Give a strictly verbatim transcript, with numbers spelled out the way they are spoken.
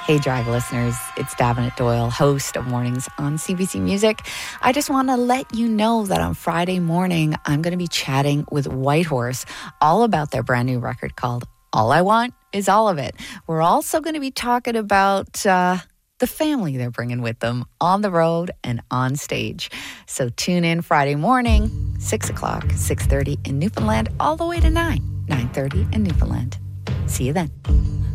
Hey, Drive listeners, it's Davenant Doyle, host of Mornings on C B C Music. I just want to let you know that on Friday morning, I'm going to be chatting with Whitehorse all about their brand new record called All I Want Is All of It. We're also going to be talking about uh, the family they're bringing with them on the road and on stage. So tune in Friday morning, six o'clock, six thirty in Newfoundland, all the way to nine, nine thirty in Newfoundland. See you then.